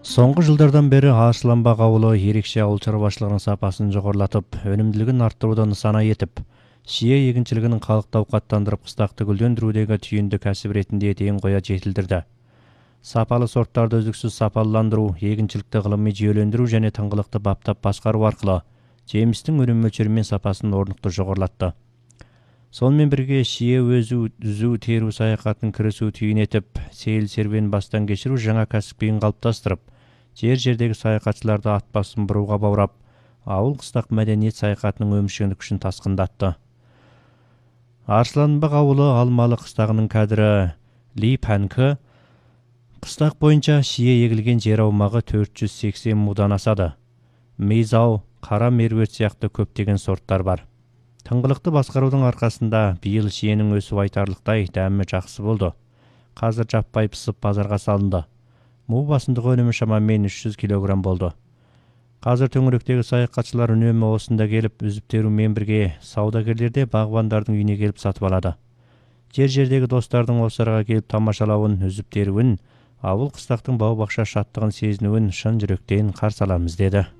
Соңғы жылдардан бері Арысланбақ ауылы ерекше ауыл шаруашылығының сапасын жоғарылатып, өнімділігін арттыруды нысана етіп, шие егіншілігінің халықты ауқаттандырып, қыстақты гүлдендірудегі түйінді кәсіп ретінде ден қоя жетілдірді. Сапалы сорттарды үздіксіз сапаландыру, егіншілікті ғылыми жүйелендіру және тыңғылықты баптап басқару арқылы жемістің өнім мөлшері мен сапасын орнықты жоғарылатты. Сонымен бірге шие өзу, үзу, теру саяхатын кірісу түйін етіп, сейіл серуен бастан кешіру жаңа кәсіппен қалыптастырып, жердегі саяхатшыларды ат басын бұруға баурап, ауыл қыстақ мәдениет саяхатының өміршеңдік күшін тасқындатты. Арысланбақ ауылы алмалы қыстағының кәдірі Ли Пәнкі, қыстақ бойынша шие егілген жер аумағы 480 мудан асады. Мейзау, қара меруерт сияқты көптеген сорттар бар. Тыңғылықты басқарудың арқасында биыл шиенің өсу айтарлықтай, дәмі жақсы болды. Қазір жаппай пісіп базарға салынды. Му басындығы өнімі шамамен 300 килограмм болды. Қазір төңіректегі саяхатшылар үнемі осында келіп, үзіп терумен бірге саудагерлер де бағбандардың үйіне келіп сатып алады. Жердегі достардың осыларға келіп тамашалауын, үзіп теруін, ауыл қыстақтың бау-бақша шаттығын сезінуін шын жүректен қарсы аламыз деді.